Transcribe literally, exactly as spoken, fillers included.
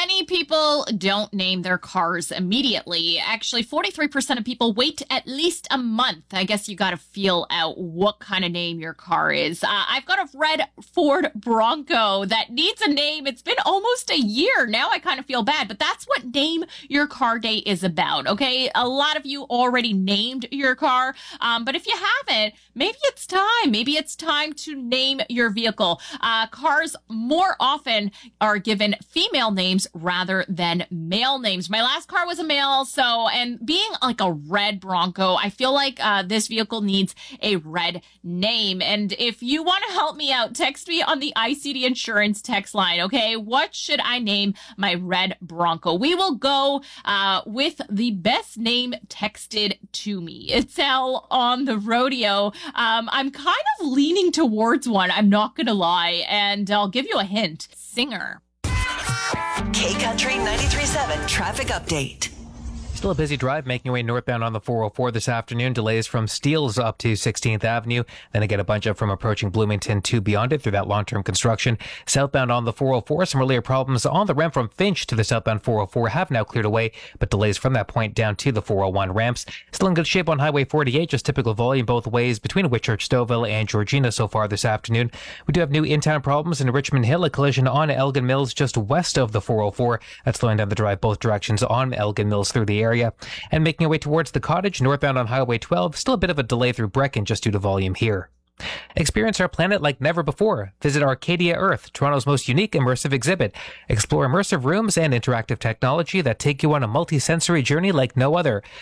Many people don't name their cars immediately. Actually, forty-three percent of people wait at least a month. I guess you got to feel out what kind of name your car is. Uh, I've got a red Ford Bronco that needs a name. It's been almost a year. Now I kind of feel bad, but that's what Name Your Car Day is about, okay? A lot of you already named your car, um, but if you haven't, maybe it's time. Maybe it's time to name your vehicle. Uh, cars more often are given female names rather than male names. My last car was a male, so, and being like a red Bronco, I feel like uh, this vehicle needs a red name. And if you want to help me out, text me on the I C D Insurance text line, okay? What should I name my red Bronco? We will go uh, with the best name texted to me. It's Al on the rodeo. Um, I'm kind of leaning towards one, I'm not going to lie, and I'll give you a hint. Singer. K-Country ninety-three point seven traffic update. Still a busy drive making your way northbound on the four oh four this afternoon. Delays from Steeles up to sixteenth Avenue. Then again, a bunch up from approaching Bloomington to beyond it through that long-term construction. Southbound on the four oh four, some earlier problems on the ramp from Finch to the southbound four oh four have now cleared away, but delays from that point down to the four oh one ramps. Still in good shape on Highway forty-eight, just typical volume both ways between Whitchurch, Stouffville, and Georgina so far this afternoon. We do have new in-town problems in Richmond Hill, a collision on Elgin Mills just west of the four oh four. That's slowing down the drive both directions on Elgin Mills through the area. And making our way towards the Cottage, northbound on Highway twelve, still a bit of a delay through Brecon just due to volume here. Experience our planet like never before. Visit Arcadia Earth, Toronto's most unique immersive exhibit. Explore immersive rooms and interactive technology that take you on a multi-sensory journey like no other.